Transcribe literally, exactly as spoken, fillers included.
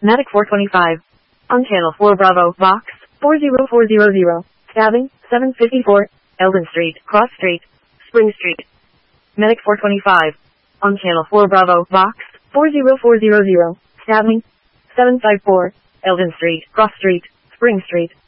Medic four twenty-five. On channel four Bravo, Vox, four zero four zero zero. Stabbing, seven fifty-four, Eldon Street, Cross Street, Spring Street. Medic four twenty-five. On channel four Bravo, Vox, four zero four zero zero. Stabbing, seven fifty-four, Eldon Street, Cross Street, Spring Street.